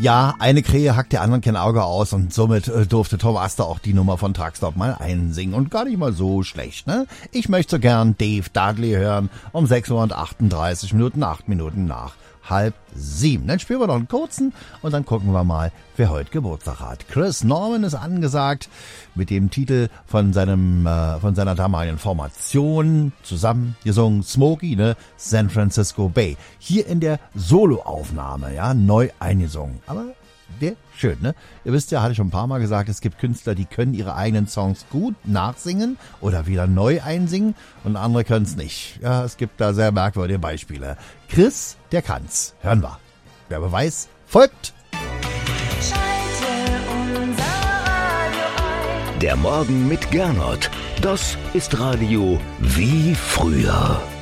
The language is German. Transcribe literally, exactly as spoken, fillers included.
Ja, eine Krähe hackt der anderen kein Auge aus und somit äh, durfte Tom Aster auch die Nummer von Truckstop mal einsingen und gar nicht mal so schlecht, ne? Ich möchte so gern Dave Dudley hören um sechs Uhr und achtunddreißig Minuten, acht Minuten nach halb sieben. Dann spielen wir noch einen kurzen und dann gucken wir mal, wer heute Geburtstag hat. Chris Norman ist angesagt mit dem Titel von seinem äh, von seiner damaligen Formation zusammen gesungen, Smokey, ne, San Francisco Bay. Hier in der Soloaufnahme, ja, neu eingesungen. Aber der schön, ne? Ihr wisst ja, hatte ich schon ein paar Mal gesagt, es gibt Künstler, die können ihre eigenen Songs gut nachsingen oder wieder neu einsingen und andere können es nicht. Ja, es gibt da sehr merkwürdige Beispiele. Chris, der kann's. Hören wir. Wer Beweis folgt. Der Morgen mit Gernot. Das ist Radio wie früher.